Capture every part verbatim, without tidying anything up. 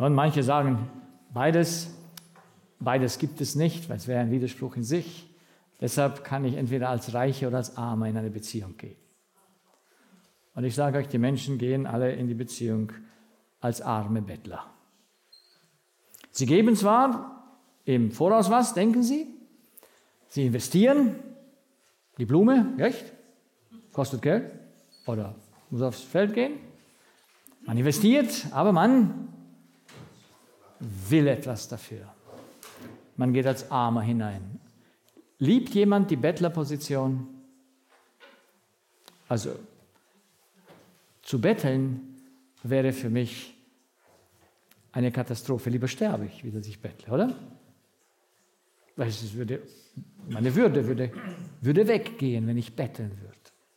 Und manche sagen, beides, beides gibt es nicht, weil es wäre ein Widerspruch in sich. Deshalb kann ich entweder als Reicher oder als Armer in eine Beziehung gehen. Und ich sage euch, die Menschen gehen alle in die Beziehung als arme Bettler. Sie geben zwar im Voraus was, denken sie, sie investieren, die Blume, echt? Kostet Geld oder muss aufs Feld gehen. Man investiert, aber man will etwas dafür. Man geht als Armer hinein. Liebt jemand die Bettlerposition? Also, zu betteln wäre für mich eine Katastrophe. Lieber sterbe ich, wie dass ich bettle, oder? Weil es würde, meine Würde würde, würde weggehen, wenn ich betteln würde.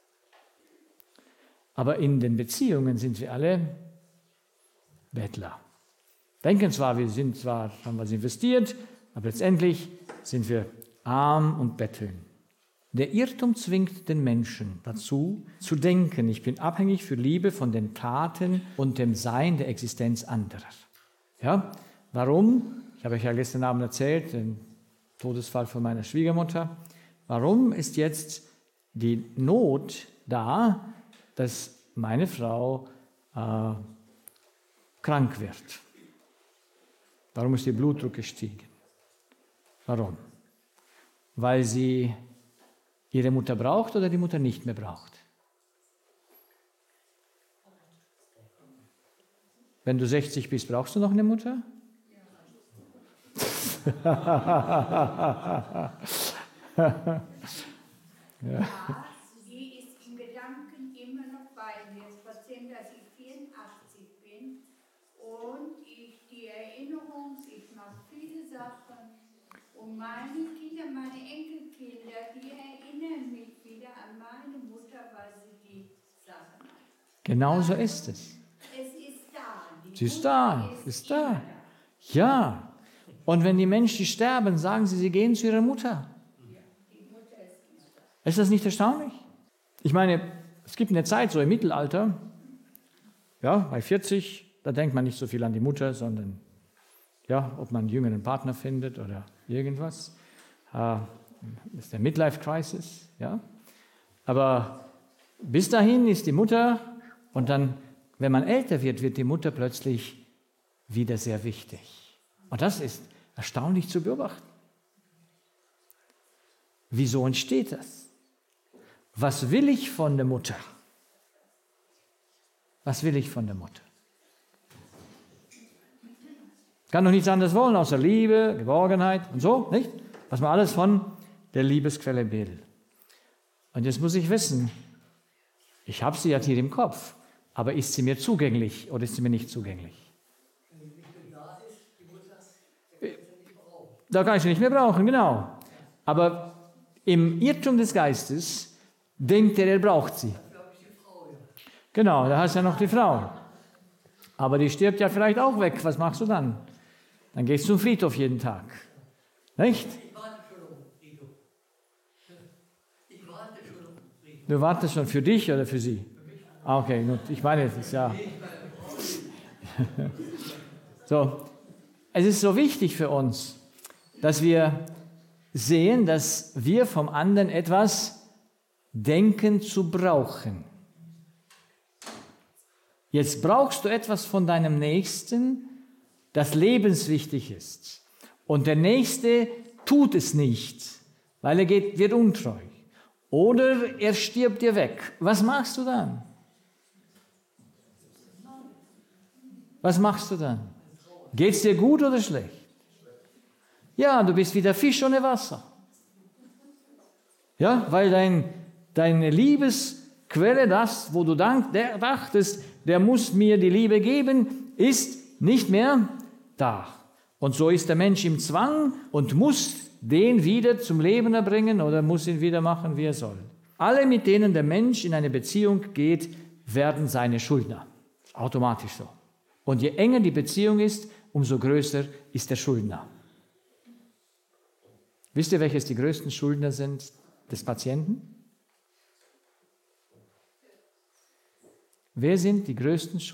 Aber in den Beziehungen sind wir alle Bettler. Denken zwar, wir sind zwar, haben was investiert, aber letztendlich sind wir arm und betteln. Der Irrtum zwingt den Menschen dazu, zu denken, ich bin abhängig für Liebe von den Taten und dem Sein der Existenz anderer. Ja? Warum? Ich habe euch ja gestern Abend erzählt, den Todesfall von meiner Schwiegermutter. Warum ist jetzt die Not da, dass meine Frau äh, krank wird? Warum ist ihr Blutdruck gestiegen? Warum? Weil sie ihre Mutter braucht oder die Mutter nicht mehr braucht? Wenn du sechzig bist, brauchst du noch eine Mutter? Ja. Ja, sie ist in Gedanken immer noch bei mir. Es passiert, dass ich vierundachtzig bin und ich die Erinnerung, ich mache viele Sachen und meine Kinder, meine Enkelkinder, die erinnern mich wieder an meine Mutter, weil sie die Sachen macht. Genau so ist es. Es ist da. Die Sie ist da, Mutter ist da. Ja. Und wenn die Menschen sterben, sagen sie, sie gehen zu ihrer Mutter. Ist das nicht erstaunlich? Ich meine, es gibt eine Zeit, so im Mittelalter, ja, bei vierzig, da denkt man nicht so viel an die Mutter, sondern ja, ob man einen jüngeren Partner findet oder irgendwas. Das ist der Midlife-Crisis, ja. Aber bis dahin ist die Mutter, und dann, wenn man älter wird, wird die Mutter plötzlich wieder sehr wichtig. Und das ist erstaunlich zu beobachten. Wieso entsteht das? Was will ich von der Mutter? Was will ich von der Mutter? Kann doch nichts anderes wollen, außer Liebe, Geborgenheit und so, nicht? Was man alles von der Liebesquelle will. Und jetzt muss ich wissen, ich habe sie ja hier im Kopf, aber ist sie mir zugänglich oder ist sie mir nicht zugänglich? Da kann ich sie nicht mehr brauchen, genau. Aber im Irrtum des Geistes denkt er, er braucht sie. Genau, da hast du ja noch die Frau. Aber die stirbt ja vielleicht auch weg. Was machst du dann? Dann gehst du zum Friedhof jeden Tag. Nicht? Du wartest schon für dich oder für sie? Ah, okay, gut. Ich meine, es ist ja... So, es ist so wichtig für uns, dass wir sehen, dass wir vom anderen etwas denken zu brauchen. Jetzt brauchst du etwas von deinem Nächsten, das lebenswichtig ist. Und der Nächste tut es nicht, weil er geht, wird untreu. Oder er stirbt dir weg. Was machst du dann? Was machst du dann? Geht es dir gut oder schlecht? Ja, du bist wie der Fisch ohne Wasser. Ja, weil dein, deine Liebesquelle, das, wo du dank, der dachtest, der muss mir die Liebe geben, ist nicht mehr da. Und so ist der Mensch im Zwang und muss den wieder zum Leben erbringen oder muss ihn wieder machen, wie er soll. Alle, mit denen der Mensch in eine Beziehung geht, werden seine Schuldner. Automatisch so. Und je enger die Beziehung ist, umso größer ist der Schuldner. Wisst ihr, welches die größten Schuldner sind des Patienten? Wer sind die größten Schuldner?